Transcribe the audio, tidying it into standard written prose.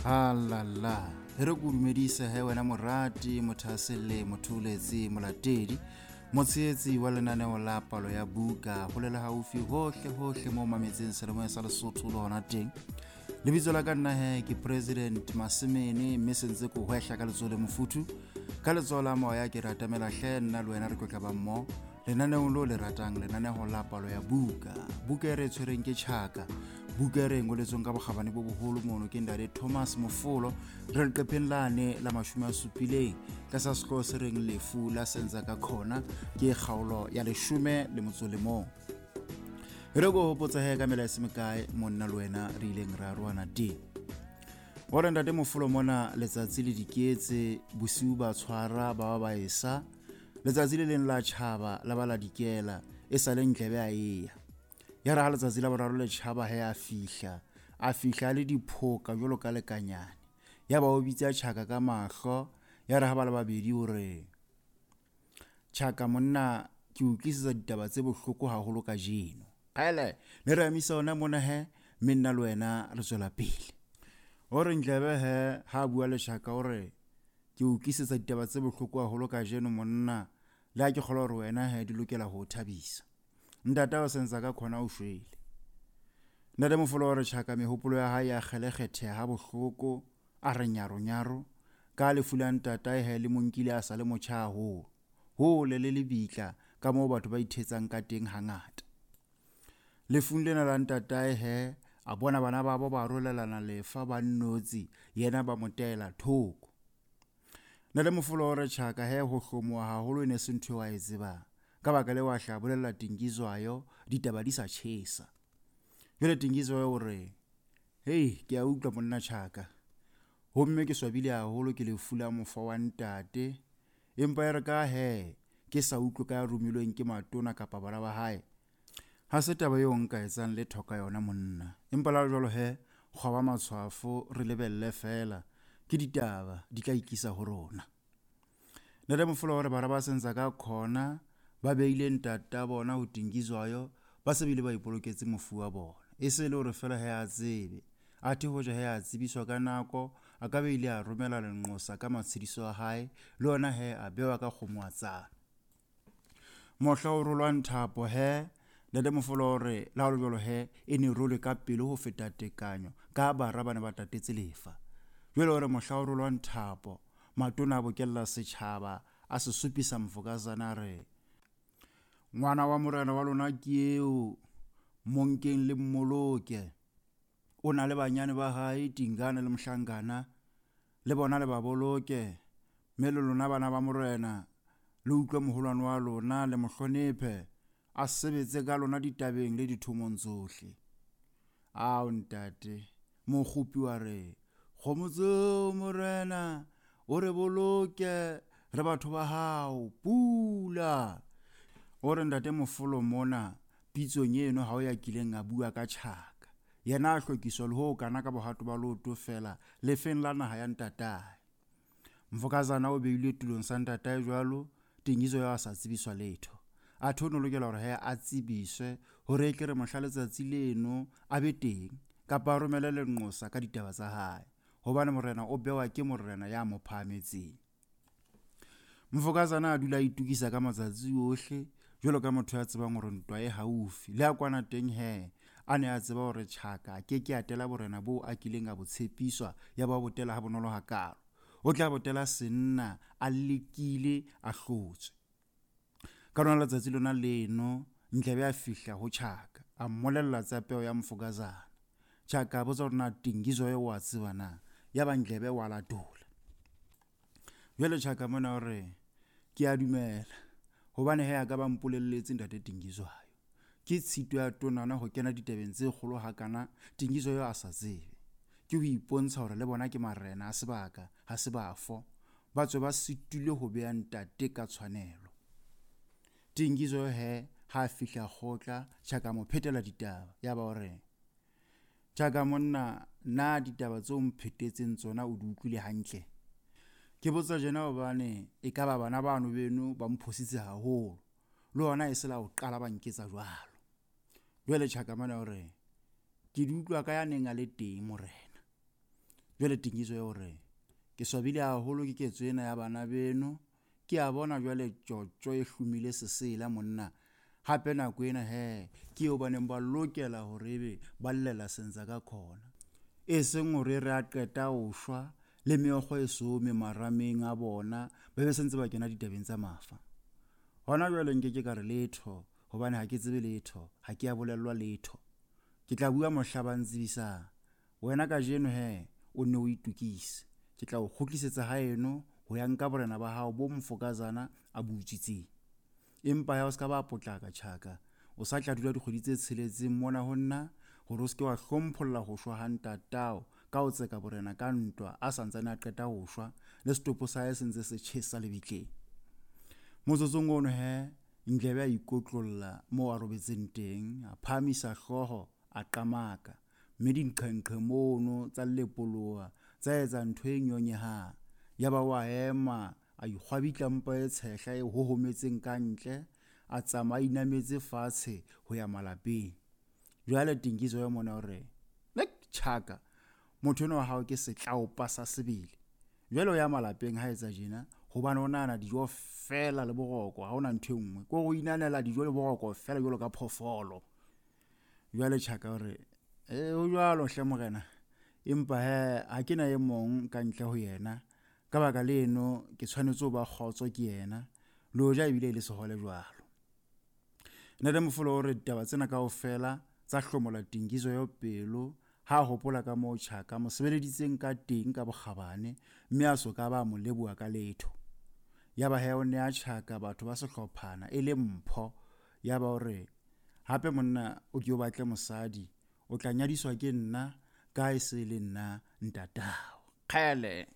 Halala, re go dumedisa he wena morati, mothaselle, motholetsi, molatedi, motsheetsi wa lenaneo la palo ya buka, go le haufi hohle mo mametseng selemo sa Lesotho le hona teng. Lebitso la ka nna he ke President Masimene, mme sentse ko hwehla ka letso le mofutu. Ka letso la moya ke ratamela hle nna le wena re tlotla ba mmo. Lenaneo lo le ratang lenaneo la palo ya buka. Buka re tshwereng ke Tjhaka. Buka re ngoletsong ka bokgabane bo boholo mono ke Ndade Thomas Mofolo re leqepheng lane la 70 ka sa sekolo se reng lefu la senza ka khona ke kgaolo ya 10 le motso le mo. Re go hopotsa he ka mela e semekae monna le wena re ileng ra roana di. Ora Ndade Mofolo mona letsatsi le diketse bosiu ba tshwara ba esa letsatsi le leng la tjhaba la bala dikela e sa le ntlebe a eya. Ya ra letsatsi la boraro le tjhaba he a fihla le diphoka jolo ka lekanyane. Ya ba o bitsa Tjhaka ka mahlo, ya re ha ba le babedi hore Tjhaka monna ke utlwisisa ditaba tse bohloko haholo ka jeno. Ele le re amisa ona mona he menna le wena re tswela pele. Ore ntlebe he ha bua le Tjhaka hore ke utlwisisa ditaba tse bohloko haholo ka jeno monna, le ha ke kgola hore wena he di lokela ho thabisa. Ndata o senza ka khona o shwele. Ndade Mofolo re Tjhaka mehopolo ya hae ya kgelekgethe ha bohloko a re nyaro ka lefula ntata he le monkile a sa le motjha ho le lebitla ka moo batho ba ithetsang ka teng hangata. Lefung lena la ntata he a bona bana ba bo ba rolelana lefa ba nnotsi yena ba motela thoko. Ndade Mofolo re Tjhaka he ho hlomoa haholo ne se ntho wa e tseba ka baka le wa hlabolela Tingizwayo ditaba di sa tjhesa. Jwale Tingizwayo hore hey ke a utlwa monna Tjhaka homme ke swabile haholo ke lefula mofa wa ntate empa re ka he ke sa utlwe ka romilweng ke matona kapa bana ba hae ha se taba eo nka etsang le thoka yona monna empa la jwalo he kgwa matshwafo re lebelle fela ke ditaba di tla ikisa ho rona. Ndade Mofolo hore bara ba senza ka khona ba beile ntata bona ho Tingizwayo ba se bile ba ipoloketse mofu wa bona e se le hore fela he a tsebe athe hoja he a tsebiswa ka nako a ka beile a romela lenqosa ka matshediso a hae le ona he a bewa ka kgomoatsana mohla o rolwa nthapo he. Ndade Mofolo hore la ho jolo he e ne role ka pele ho feta tekanyo ka bara bana ba tatetse lefa. Jwale hore mohla o rolwa nthapo matona a bokella setjhaba a se supisa Mvukazana re ngwana wa morena wa lona ke eo monkeng le mmoloke o na le banyane ba hae Tingana le Mhlangana le bona le ba boloke mme le lona bana ba morena le utlwe moholwane wa lona le mohlonephe a sebetse ka lona ditabeng le dithomong tsohle. Ao ntate mokgopi wa re khomotso morena o re boloke re batho ba hao pula. Ore Ndade Mofolo mona pitsong eno ha o ya kileng a bua ka Tjhaka yena a hlokiswa le ho kana ka bohato ba loto fela le feng la naha ya ntatae. Mvukazana o beile tulong sa ntatae jwalo Tingizwayo a sa tsebiswa letho a thono lokela hore he a tsebiswe hore ke re mohla letsatsi leno a be teng kapa a romele lenqosa ka ditaba tsa hae hobane morena o bewa ke morena ya mo phametseng. Mvukazana a dula itukisa ka matsatsi ohle jwalo ka motho ya tsebang hore ntwa e haufi le a kwana teng he a ne a tseba hore Tjhaka ke atela borena bo a kileng a botshepiswa ya ba botela ha bonolo hakalo o tla botela senna a lekile a hlotswe ka lona letsatsi lona leno ntlebe a fihla ho Tjhaka a mmolella tsa peo ya Mvukazana. Tjhaka botsa hore na Tingizwayo wa tseba na ya ba ntlebe wa latola. Jwale Tjhaka mona hore ke a dumela hobane he a ka ba mpolelletse Ndade Tingizwayo ke tshito ya tonana ho kena ditabeng tse kgolo hakana Tingizwayo a sa tsebe ke ho ipontsha hore le bona ke marena a sebaka ha se bafo ba tswe ba situle ho beya ntate ka tshwanelo. Tingizwayo he ha fihla khotla Tjhaka mo phetela ditaba ya ba hore Tjhaka monna na ditaba tse o mphetetseng tsona o di utlwile hantle. Ke botsa jena hobane e ka ba bana bano beno ba mphositse haholo le ona e se la o qala ba nketsa jwalo. Jwale Tjhaka mana hore ke di utlwa ka ya neng a le teng morena jwale tingiso ya hore ke swabile haholo ke ketso ena ya bana beno, ke a bona jwale tjotjo e hlumile sesela monna. Hape nako ena ke eo baneng ba lokela hore ebe ba llela sentsa ka khona. E seng hore re a qeta ho shwa le meokgo e some marameng a bona, ba be sentse ba kena ditabeng tsa mafa. Hona jwale nke ka re letho, hobane ha ke tsebe letho, ha ke a bolellwa letho. Ke tla bua mohla ba ntsebisa. Wena ka jeno o ne o itukise. Ke tla o kgutlisetsa haeno ho ya nka borena ba hao bo Mfokazana a butsitseng. Empa o ska ba potlaka tjhaka, o sa tla dula dikgwedi tse 6 mona ho nna hore o ske wa hlompholla ho shwa ha ntatao ka ho tseka borena ka ntwa a santsane a qeta ho shwa le setopo sa hae sentse se tjhesa lebitleng. Motsotsong ono Ndlebe a ikotlolla mo a robetseng teng, a phamisa hlooho, a qamaka, mme dinqhenqhe mono tsa lepoloa tsa etsa ntho e nyonyehang. Yaba wa ema a ikgwabitla mpa e tshehla e hohometseng ka ntle, a tsamaya inametse fatshe ho ya malapeng. Jwale tingiso ya mona hore tjhaka, motho eno wa hao ke setlaopa sa sebele. Jwale o ya malapeng ha etsa jena hobane o nahana dijo fela le boroko, ha ona ntho e nngwe. Ko go inanela dijo le boroko fela jwalo ka phofolo. Jwale tjhaka hore o jwalo hle morena, empa ha ke na e mong ka ntle ho yena. Ka baka leno ke tshwanetse ho ba kgotso ke yena, le hoja ebile le sehole jwalo. Nna le mofolo hore ditaba tsena kaofela tsa hlomola tingiso ya pelo, ha hopola ka moo Tjhaka mo sebeleditseng ka teng ka bokgabane, mme a soka ba mo leboha ka letho. Yaba o ne a Tjhaka batho ba sehlophana e le Mpho, yaba hore hape monna o ke o batle mosadi, o tla nyadiswa ke nna ka e se le nna ntatao. Kgele